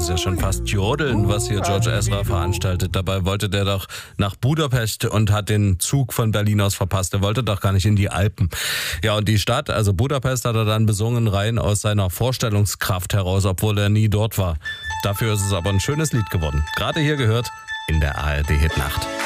ja schon fast Jodeln, was hier George Ezra veranstaltet. Dabei wollte der doch nach Budapest und hat den Zug von Berlin aus verpasst. Er wollte doch gar nicht in die Alpen. Ja, und die Stadt, also Budapest, hat er dann besungen, rein aus seiner Vorstellungskraft heraus, obwohl er nie dort war. Dafür ist es aber ein schönes Lied geworden. Gerade hier gehört in der ARD Hitnacht.